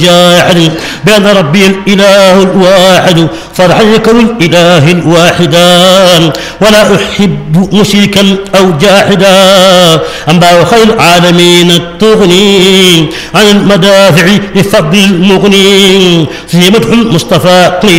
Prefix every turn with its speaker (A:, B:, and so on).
A: جاعل بأن ربي الإله الواحد فرحا يكون الإله الواحدا ولا أحب مشركا أو جاحدا أنباء خير العالمين التغني عن المدافع بفضل المغني سيمته المصطفى